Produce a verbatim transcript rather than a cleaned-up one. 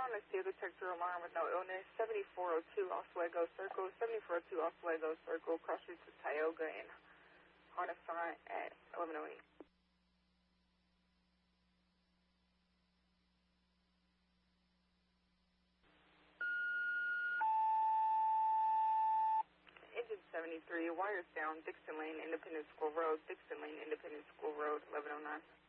on Oswego, Texas alarm with no illness, seventy-four oh two Oswego Circle, seventy-four oh two Oswego Circle, cross streets to Tioga and Renaissance at eleven oh eight. Engine seventy-three, wires down, Dixon Lane, Independent School Road, Dixon Lane, Independent School Road, eleven oh nine.